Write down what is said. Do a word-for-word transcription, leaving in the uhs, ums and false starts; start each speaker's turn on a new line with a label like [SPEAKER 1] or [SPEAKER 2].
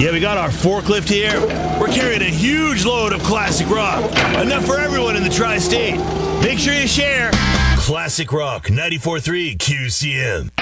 [SPEAKER 1] Yeah, we got our forklift here. We're carrying a huge load of classic rock. Enough for everyone in the tri-state. Make sure you share. Classic Rock ninety-four point three Q C M.